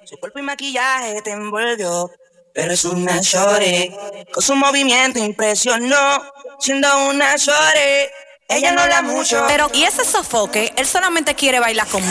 Su cuerpo y maquillaje te envolvió, pero es una shorty. Con su movimiento impresionó, siendo una shorty. Ella no habla mucho, pero y ese sofoque, él solamente quiere bailar conmigo.